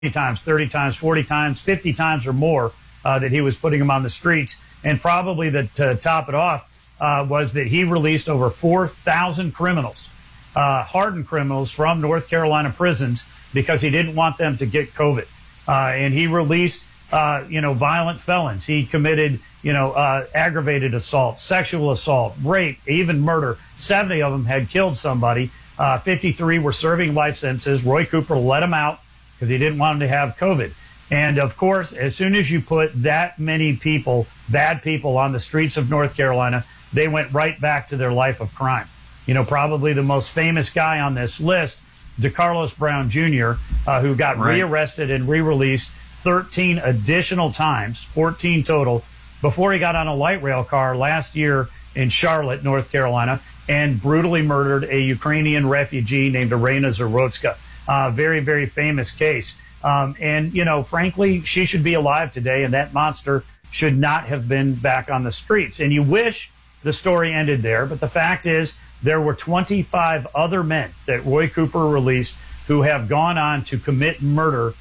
times, 30 times, 40 times, 50 times or more that he was putting them on the streets. And probably to top it off was that he released over 4,000 criminals, hardened criminals from North Carolina prisons because he didn't want them to get COVID. And he released, violent felons. He committed, aggravated assault, sexual assault, rape, even murder. 70 of them had killed somebody. 53 were serving life sentences. Roy Cooper let them out because he didn't want them to have COVID. And of course, as soon as you put that many people, bad people, on the streets of North Carolina, they went right back to their life of crime. Probably the most famous guy on this list, DeCarlos Brown Jr., who got rearrested and re-released 13 additional times, 14 total, before he got on a light rail car last year in Charlotte, North Carolina, and brutally murdered a Ukrainian refugee named Irina Zarotska. Very, very famous case. Frankly, she should be alive today, and that monster should not have been back on the streets. And you wish the story ended there, but the fact is there were 25 other men that Roy Cooper released who have gone on to commit murder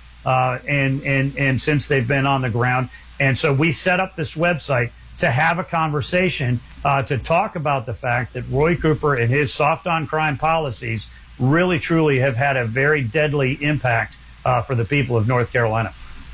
and since they've been on the ground. And so we set up this website to have a conversation to talk about the fact that Roy Cooper and his soft on crime policies really, truly have had a very deadly impact for the people of North Carolina.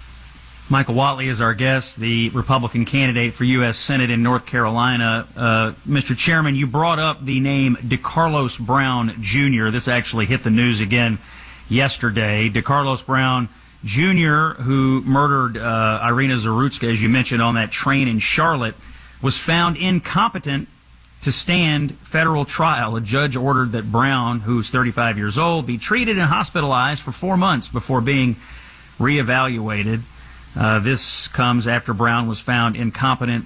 Michael Whatley is our guest, the Republican candidate for U.S. Senate in North Carolina. Mr. Chairman, you brought up the name DeCarlos Brown Jr. This actually hit the news again yesterday. DeCarlos Brown Jr., who murdered Irina Zarotska, as you mentioned, on that train in Charlotte, was found incompetent to stand federal trial. A judge ordered that Brown, who's 35 years old, be treated and hospitalized for 4 months before being reevaluated. This comes after Brown was found incompetent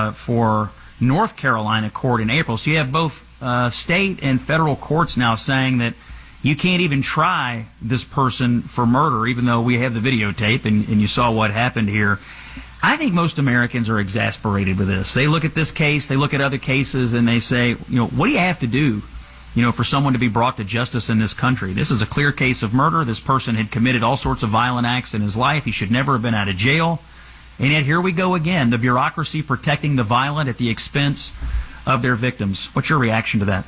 for North Carolina court in April. So you have both state and federal courts now saying that you can't even try this person for murder, even though we have the videotape and you saw what happened here. I think most Americans are exasperated with this. They look at this case, they look at other cases, and they say, what do you have to do, for someone to be brought to justice in this country? This is a clear case of murder. This person had committed all sorts of violent acts in his life. He should never have been out of jail. And yet here we go again, the bureaucracy protecting the violent at the expense of their victims. What's your reaction to that?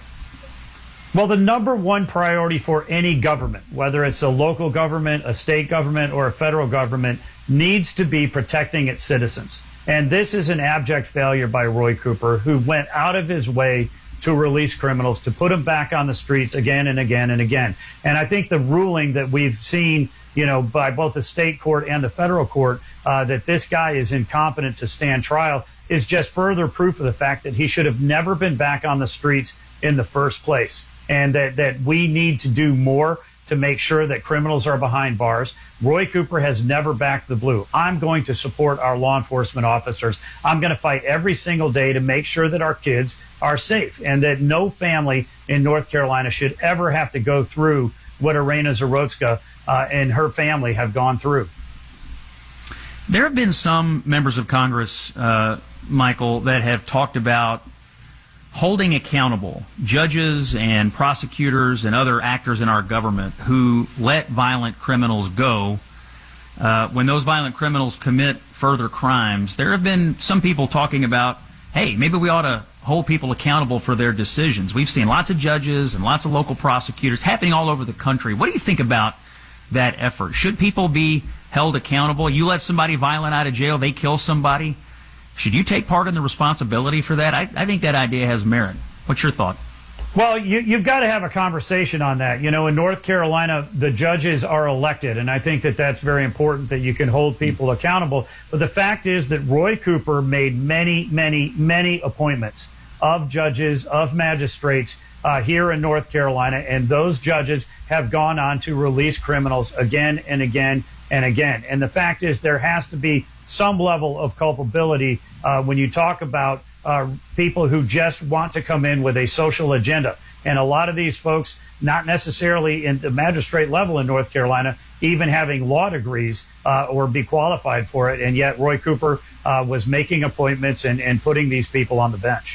Well, the number one priority for any government, whether it's a local government, a state government, or a federal government, needs to be protecting its citizens. And this is an abject failure by Roy Cooper, who went out of his way to release criminals, to put them back on the streets again and again and again. And I think the ruling that we've seen, by both the state court and the federal court, that this guy is incompetent to stand trial is just further proof of the fact that he should have never been back on the streets in the first place. And that we need to do more to make sure that criminals are behind bars. Roy Cooper has never backed the blue. I'm going to support our law enforcement officers. I'm going to fight every single day to make sure that our kids are safe and that no family in North Carolina should ever have to go through what Irina Zarotska and her family have gone through. There have been some members of Congress, Michael, that have talked about holding accountable judges and prosecutors and other actors in our government who let violent criminals go. When those violent criminals commit further crimes, there have been some people talking about, hey, maybe we ought to hold people accountable for their decisions. We've seen lots of judges and lots of local prosecutors happening all over the country. What do you think about that effort? Should people be held accountable? You let somebody violent out of jail, they kill somebody. Should you take part in the responsibility for that? I think that idea has merit. What's your thought? Well, you've got to have a conversation on that. In North Carolina, the judges are elected, and I think that that's very important, that you can hold people accountable. But the fact is that Roy Cooper made many, many, many appointments of judges, of magistrates here in North Carolina, and those judges have gone on to release criminals again and again and again. And the fact is there has to be some level of culpability when you talk about people who just want to come in with a social agenda. And a lot of these folks, not necessarily in the magistrate level in North Carolina, even having law degrees or be qualified for it. And yet Roy Cooper was making appointments and putting these people on the bench.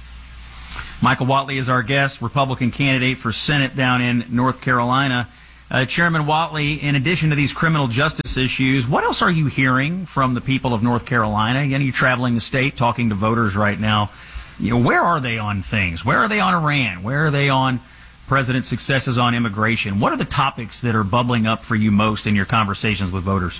Michael Whatley is our guest, Republican candidate for Senate down in North Carolina. Chairman Whatley, in addition to these criminal justice issues, what else are you hearing from the people of North Carolina? Again, you're traveling the state, talking to voters right now. Where are they on things? Where are they on Iran? Where are they on President's successes on immigration? What are the topics that are bubbling up for you most in your conversations with voters?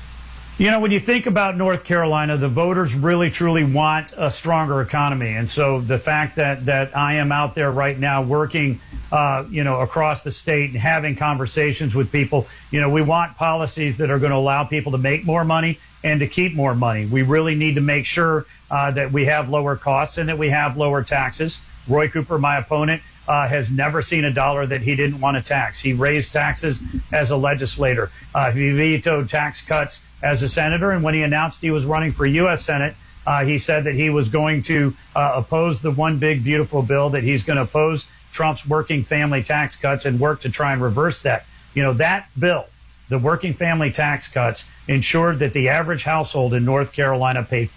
When you think about North Carolina, the voters really, truly want a stronger economy. And so the fact that I am out there right now working, across the state and having conversations with people, we want policies that are going to allow people to make more money and to keep more money. We really need to make sure that we have lower costs and that we have lower taxes. Roy Cooper, my opponent, has never seen a dollar that he didn't want to tax. He raised taxes as a legislator. He vetoed tax cuts as a senator. And when he announced he was running for U.S. Senate, he said that he was going to oppose the one big beautiful bill, that he's going to oppose Trump's working family tax cuts and work to try and reverse that. That bill, the working family tax cuts, ensured that the average household in North Carolina paid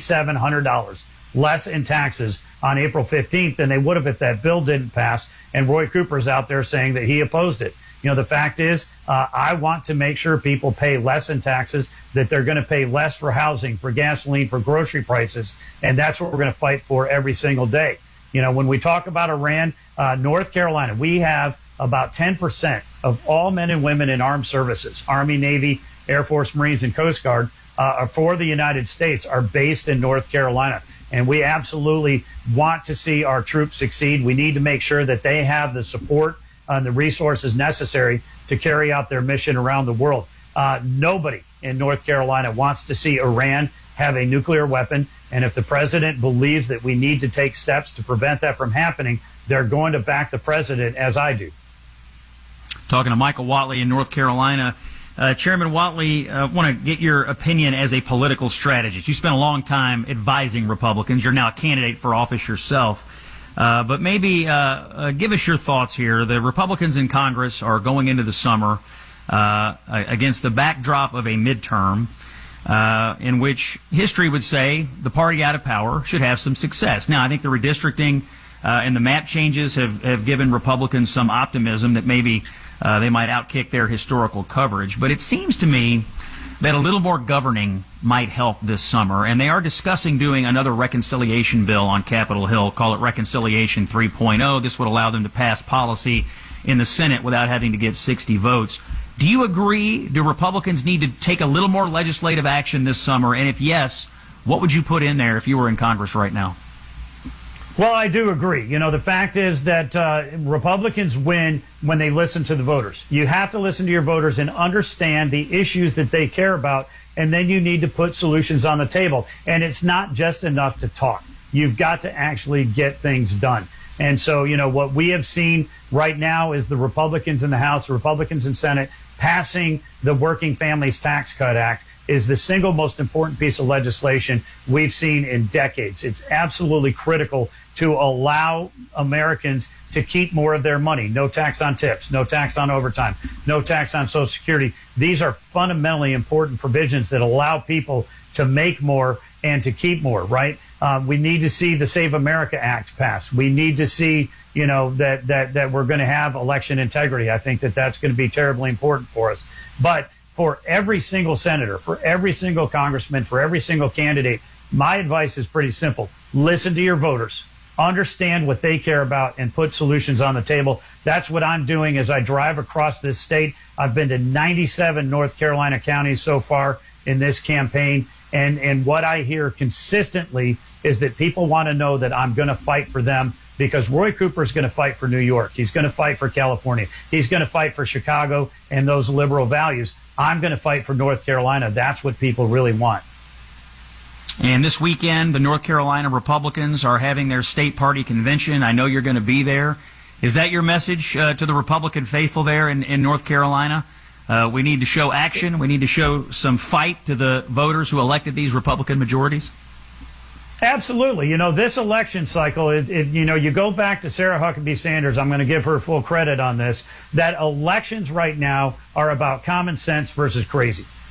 $5,700 less in taxes on April 15th than they would have if that bill didn't pass. And Roy Cooper's out there saying that he opposed it. The fact is, I want to make sure people pay less in taxes, that they're going to pay less for housing, for gasoline, for grocery prices. And that's what we're going to fight for every single day. When we talk about Iran, North Carolina, we have about 10% of all men and women in armed services, Army, Navy, Air Force, Marines, and Coast Guard for the United States are based in North Carolina. And we absolutely want to see our troops succeed. We need to make sure that they have the support and the resources necessary to carry out their mission around the world. Nobody in North Carolina wants to see Iran have a nuclear weapon. And if the president believes that we need to take steps to prevent that from happening, they're going to back the president, as I do. Talking to Michael Whatley in North Carolina. Chairman Whatley, I want to get your opinion as a political strategist. You spent a long time advising Republicans. You're now a candidate for office yourself. But maybe give us your thoughts here. The Republicans in Congress are going into the summer against the backdrop of a midterm in which history would say the party out of power should have some success. Now, I think the redistricting and the map changes have given Republicans some optimism that maybe they might outkick their historical coverage. But it seems to me that a little more governing might help this summer. And they are discussing doing another reconciliation bill on Capitol Hill, call it Reconciliation 3.0. This would allow them to pass policy in the Senate without having to get 60 votes. Do you agree? Do Republicans need to take a little more legislative action this summer? And if yes, what would you put in there if you were in Congress right now? Well, I do agree. The fact is that Republicans win when they listen to the voters. You have to listen to your voters and understand the issues that they care about, and then you need to put solutions on the table. And it's not just enough to talk. You've got to actually get things done. And so, what we have seen right now is the Republicans in the House, the Republicans in Senate passing the Working Families Tax Cut Act is the single most important piece of legislation we've seen in decades. It's absolutely critical to allow Americans to keep more of their money. No tax on tips, no tax on overtime, no tax on Social Security. These are fundamentally important provisions that allow people to make more and to keep more, right? We need to see the Save America Act passed. We need to see, that we're going to have election integrity. I think that that's going to be terribly important for us. But for every single senator, for every single congressman, for every single candidate, my advice is pretty simple. Listen to your voters. Understand what they care about and put solutions on the table. That's what I'm doing as I drive across this state. I've been to 97 North Carolina counties so far in this campaign. And what I hear consistently is that people want to know that I'm going to fight for them, because Roy Cooper is going to fight for New York. He's going to fight for California. He's going to fight for Chicago and those liberal values. I'm going to fight for North Carolina. That's what people really want. And this weekend, the North Carolina Republicans are having their state party convention. I know you're going to be there. Is that your message to the Republican faithful there in North Carolina? We need to show action. We need to show some fight to the voters who elected these Republican majorities. Absolutely. This election cycle, you go back to Sarah Huckabee Sanders. I'm going to give her full credit on this, that elections right now are about common sense versus crazy.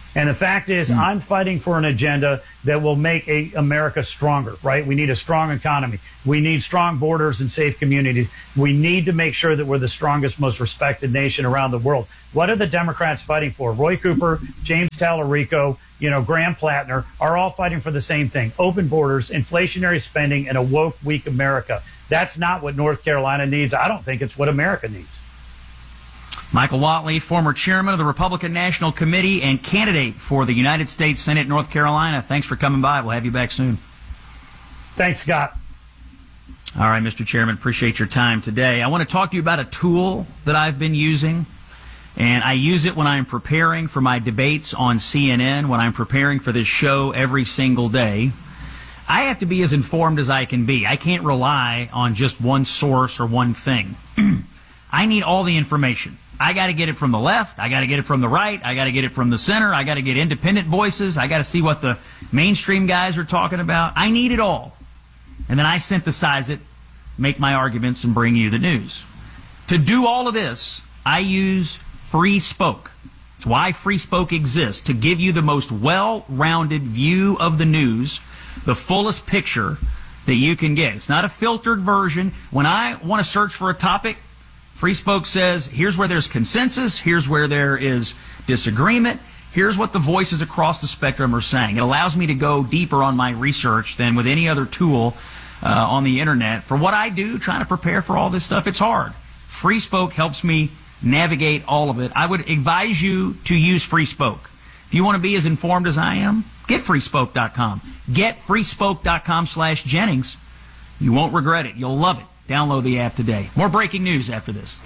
And the fact is, I'm fighting for an agenda that will make America stronger, right? We need a strong economy. We need strong borders and safe communities. We need to make sure that we're the strongest, most respected nation around the world. What are the Democrats fighting for? Roy Cooper, James Tallarico, Graham Plattner are all fighting for the same thing: open borders, inflationary spending, and a woke, weak America. That's not what North Carolina needs. I don't think it's what America needs. Michael Whatley, former chairman of the Republican National Committee and candidate for the United States Senate, North Carolina. Thanks for coming by. We'll have you back soon. Thanks, Scott. All right, Mr. Chairman, appreciate your time today. I want to talk to you about a tool that I've been using, and I use it when I'm preparing for my debates on CNN, when I'm preparing for this show every single day. I have to be as informed as I can be. I can't rely on just one source or one thing. I need all the information. I got to get it from the left. I got to get it from the right. I got to get it from the center. I got to get independent voices. I got to see what the mainstream guys are talking about. I need it all. And then I synthesize it, make my arguments, and bring you the news. To do all of this, I use Free Spoke. It's why Free Spoke exists, to give you the most well-rounded view of the news, the fullest picture that you can get. It's not a filtered version. When I want to search for a topic, Free Spoke says, here's where there's consensus, here's where there is disagreement, here's what the voices across the spectrum are saying. It allows me to go deeper on my research than with any other tool on the internet. For what I do, trying to prepare for all this stuff, it's hard. Free Spoke helps me navigate all of it. I would advise you to use Free Spoke. If you want to be as informed as I am, get freespoke.com. Get freespoke.com/Jennings. You won't regret it. You'll love it. Download the app today. More breaking news after this.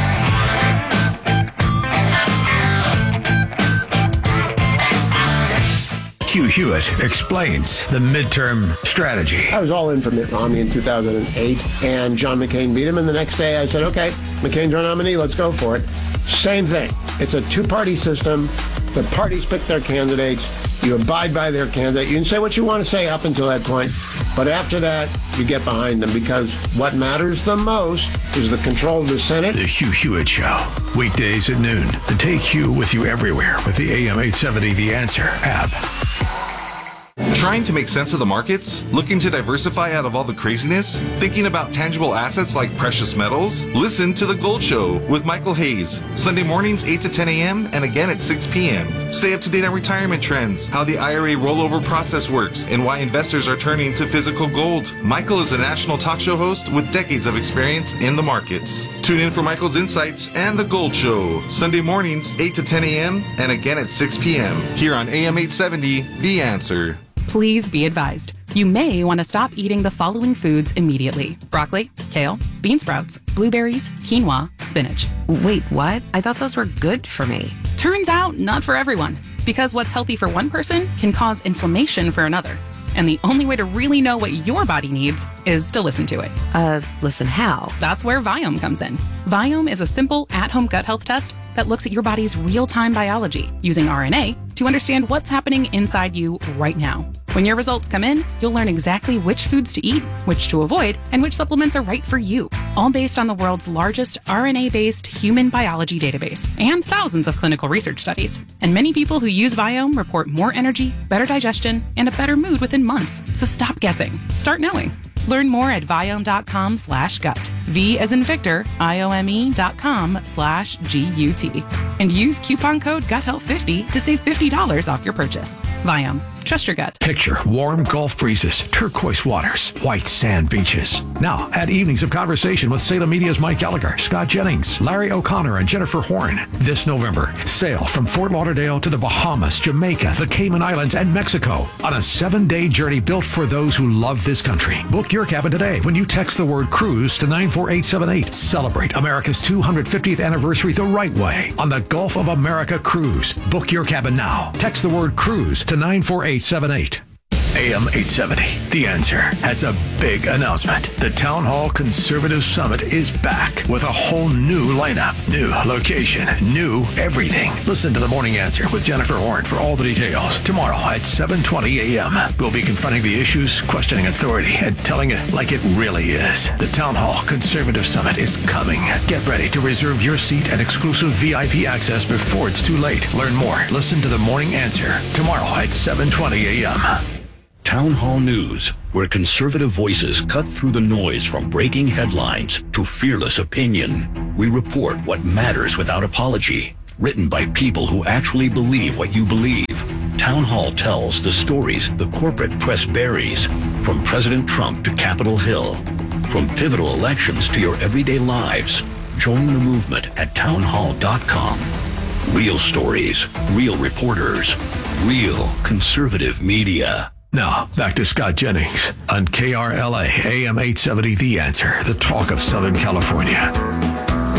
Hugh Hewitt explains the midterm strategy. I was all in for Mitt Romney in 2008, and John McCain beat him. And the next day I said, okay, McCain's our nominee, let's go for it. Same thing. It's a two-party system. The parties pick their candidates. You abide by their candidate. You can say what you want to say up until that point, but after that, you get behind them, because what matters the most is the control of the Senate. The Hugh Hewitt Show, weekdays at noon. And take Hugh with you everywhere with the AM 870 The Answer app. Trying to make sense of the markets? Looking to diversify out of all the craziness? Thinking about tangible assets like precious metals? Listen to The Gold Show with Michael Hayes. Sunday mornings 8 to 10 a.m. and again at 6 p.m. Stay up to date on retirement trends, how the IRA rollover process works, and why investors are turning to physical gold. Michael is a national talk show host with decades of experience in the markets. Tune in for Michael's insights and The Gold Show. Sunday mornings 8 to 10 a.m. and again at 6 p.m. here on AM 870, The Answer. Please be advised. You may want to stop eating the following foods immediately: broccoli, kale, bean sprouts, blueberries, quinoa, spinach. Wait, what? I thought those were good for me. Turns out, not for everyone. Because what's healthy for one person can cause inflammation for another. And the only way to really know what your body needs is to listen to it. Listen how? That's where Viome comes in. Viome is a simple at-home gut health test that looks at your body's real-time biology using RNA to understand what's happening inside you right now. When your results come in, you'll learn exactly which foods to eat, which to avoid, and which supplements are right for you, all based on the world's largest RNA-based human biology database and thousands of clinical research studies. And many people who use Viome report more energy, better digestion, and a better mood within months. So stop guessing. Start knowing. Learn more at Viome.com/gut. V as in Victor, IOME.com/GUT. And use coupon code GUTHEALTH50 to save $50 off your purchase. Viome. Trust your gut. Picture warm Gulf breezes, turquoise waters, white sand beaches. Now, add evenings of conversation with Salem Media's Mike Gallagher, Scott Jennings, Larry O'Connor, and Jennifer Horn. This November, sail from Fort Lauderdale to the Bahamas, Jamaica, the Cayman Islands, and Mexico on a 7-day journey built for those who love this country. Book your cabin today when you text the word cruise to 94878. Celebrate America's 250th anniversary the right way on the Gulf of America Cruise. Book your cabin now. Text the word cruise to 94878. AM 870. The Answer has a big announcement. The Town Hall Conservative Summit is back with a whole new lineup, new location, new everything. Listen to The Morning Answer with Jennifer Horn for all the details. Tomorrow at 7:20 a.m. We'll be confronting the issues, questioning authority, and telling it like it really is. The Town Hall Conservative Summit is coming. Get ready to reserve your seat and exclusive VIP access before it's too late. Learn more. Listen to The Morning Answer tomorrow at 7:20 a.m. Town Hall News, where conservative voices cut through the noise from breaking headlines to fearless opinion. We report what matters without apology. Written by people who actually believe what you believe. Town Hall tells the stories the corporate press buries, from President Trump to Capitol Hill, from pivotal elections to your everyday lives. Join the movement at townhall.com. Real stories, real reporters, real conservative media. Now, back to Scott Jennings on KRLA AM 870, The Answer, the talk of Southern California.